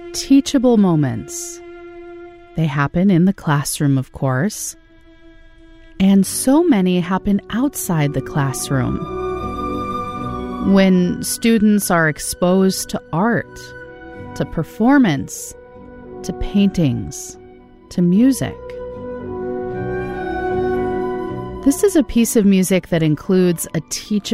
Teachable moments. They happen in the classroom, of course, and so many happen outside the classroom. When students are exposed to art, to performance, to paintings, to music. This is a piece of music that includes a teachable